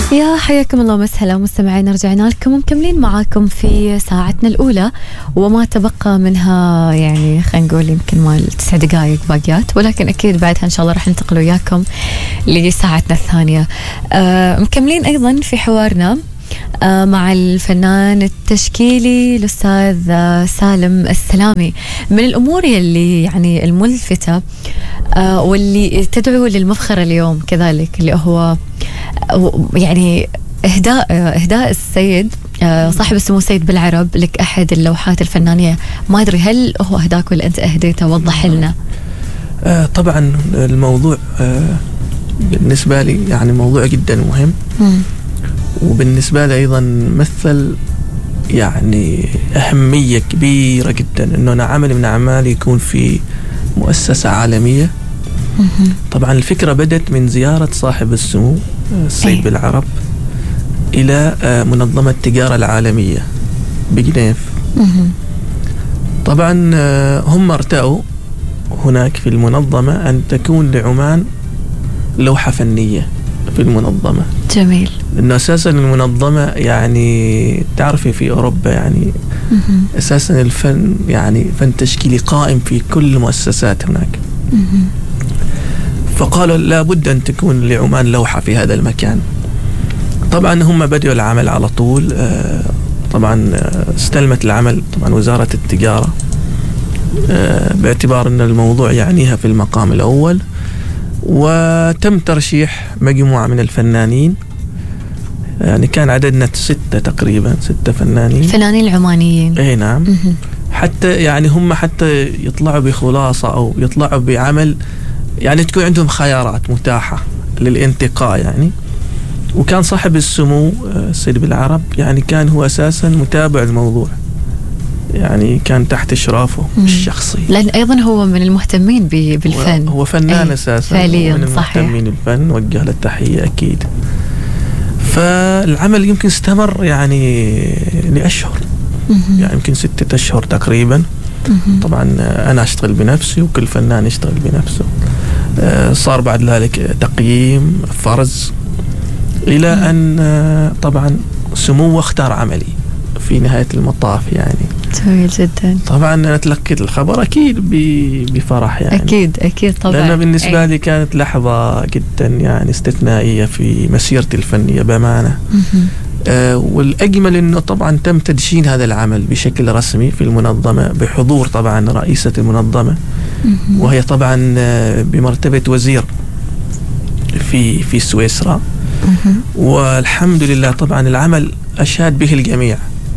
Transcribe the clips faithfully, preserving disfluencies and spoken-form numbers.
يا حياكم الله ومسهلا مستمعين، رجعنا لكم ومكملين معاكم في ساعتنا الأولى وما تبقى منها، يعني خلينا نقول يمكن ما تسع دقائق باقيات، ولكن أكيد بعدها إن شاء الله راح ننتقل وياكم لساعتنا الثانية. آه مكملين أيضا في حوارنا آه مع الفنان التشكيلي الأستاذ آه سالم السلامي. من الأمور اللي يعني الملفتة آه واللي تدعو للمفخرة اليوم كذلك اللي هو يعني إهداء إهداء السيد صاحب السمو السيد بالعرب لك أحد اللوحات الفنانية. ما أدري هل هو أهداك ولا أنت أهديته؟ وضح لنا. آه طبعا الموضوع آه بالنسبة لي يعني موضوع جدا مهم، م. وبالنسبة لي أيضا مثل يعني أهمية كبيرة جدا إنه أنا عمل من أعمالي يكون في مؤسسة عالمية. طبعا الفكرة بدت من زيارة صاحب السمو السيد أي. بالعرب إلى منظمة التجارة العالمية بجنيف. طبعا هم ارتأوا هناك في المنظمة أن تكون لعمان لوحة فنية في المنظمة. جميل. لأنه أساسا المنظمة يعني تعرفي في أوروبا يعني مه. أساسا الفن يعني فن تشكيلي قائم في كل المؤسسات هناك. مه. فقالوا لابد أن تكون لعمان لوحة في هذا المكان. طبعا هم بدأوا العمل على طول. طبعا استلمت العمل طبعا وزارة التجارة باعتبار أن الموضوع يعنيها في المقام الأول، وتم ترشيح مجموعة من الفنانين. يعني كان عددنا ستة تقريبا، ستة فنانين فنانين العمانيين. اي نعم. م-م. حتى يعني هم حتى يطلعوا بخلاصة أو يطلعوا بعمل يعني تكون عندهم خيارات متاحة للانتقاء يعني. وكان صاحب السمو السيد بالعرب يعني كان هو أساسا متابع الموضوع، يعني كان تحت إشرافه مم. الشخصي، لأن أيضا هو من المهتمين بالفن، هو فنان أساسا فعليا من المهتمين بالفن، وجه له التحية أكيد. فالعمل يمكن استمر يعني لأشهر، مم. يعني يمكن ستة أشهر تقريبا. مم. طبعا أنا أشتغل بنفسي وكل فنان يشتغل بنفسه. صار بعد ذلك تقييم فرز إلى مم. أن طبعا سموه اختار عملي في نهاية المطاف يعني. جميل جدا. طبعا أنا تلقيت الخبر أكيد بفرح يعني. أكيد أكيد طبعا. لأن بالنسبة لي كانت لحظة جدا يعني استثنائية في مسيرتي الفنية بأمانة. آه والأجمل أنه طبعا تم تدشين هذا العمل بشكل رسمي في المنظمة بحضور طبعا رئيسة المنظمة، مم. وهي طبعا بمرتبة وزير في في سويسرا. مم. والحمد لله طبعا العمل أشاد به الجميع.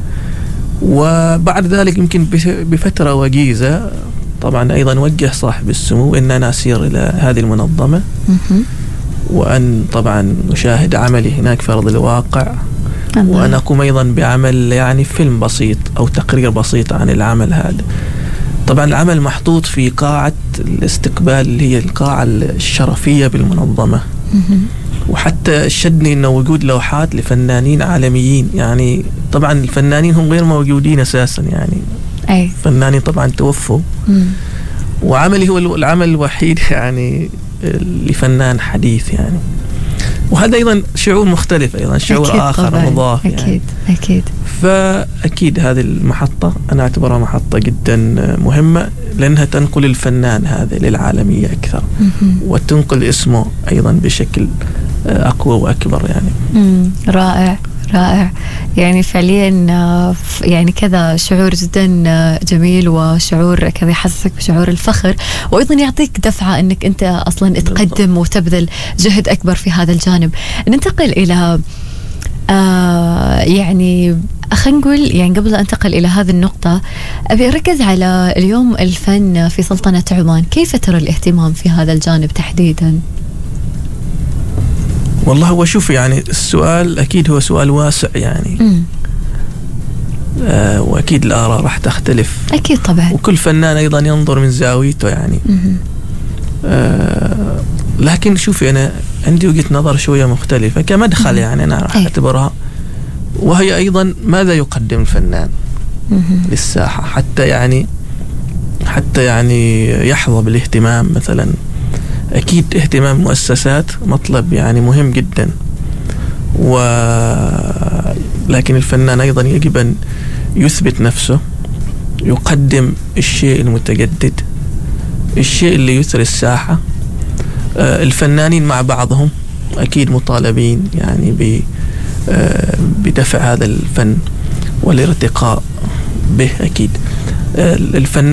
وبعد ذلك يمكن بفترة وجيزة طبعا أيضا وجه صاحب السمو أن أنا أسير إلى هذه المنظمة، وأن طبعا نشاهد عملي هناك في أرض الواقع، وأن أقوم أيضا بعمل يعني فيلم بسيط أو تقرير بسيط عن العمل هذا. طبعا العمل محطوط في قاعة الاستقبال اللي هي القاعة الشرفية بالمنظمة. وحتى شدني أنه وجود لوحات لفنانين عالميين، يعني طبعا الفنانين هم غير موجودين أساسا يعني. أي. فنانين طبعا توفوا. مم. وعملي هو العمل الوحيد يعني لفنان حديث يعني. وهذا أيضا شعور مختلف، أيضا شعور آخر طبعاً. مضاف يعني. أكيد أكيد. فأكيد هذه المحطة أنا أعتبرها محطة جدا مهمة، لأنها تنقل الفنان هذا للعالمية أكثر، م-م. وتنقل اسمه أيضا بشكل أقوى وأكبر يعني. م- رائع رائع. يعني فعليا يعني كذا شعور جدا جميل، وشعور كذا يحسسك بشعور الفخر، وأيضا يعطيك دفعة أنك أنت أصلا تقدم وتبذل جهد أكبر في هذا الجانب. ننتقل إلى آه يعني خلينا نقول يعني قبل أن أنتقل إلى هذه النقطة أبي أركز على اليوم الفن في سلطنة عمان. كيف ترى الاهتمام في هذا الجانب تحديدا؟ والله هو شوف يعني السؤال أكيد هو سؤال واسع يعني. آه وأكيد الآراء راح تختلف أكيد طبعا، وكل فنان أيضا ينظر من زاويته يعني. آه لكن شوفي أنا عندي وجهة نظر شوية مختلفة كمدخل يعني أنا راح أعتبرها، وهي أيضا ماذا يقدم الفنان للساحة حتى يعني حتى يعني يحظى بالاهتمام. مثلا أكيد اهتمام مؤسسات مطلب يعني مهم جدا، ولكن الفنان أيضا يجب أن يثبت نفسه، يقدم الشيء المتجدد، الشيء اللي يثري الساحة. الفنانين مع بعضهم أكيد مطالبين يعني بدفع هذا الفن والارتقاء به. أكيد الفنان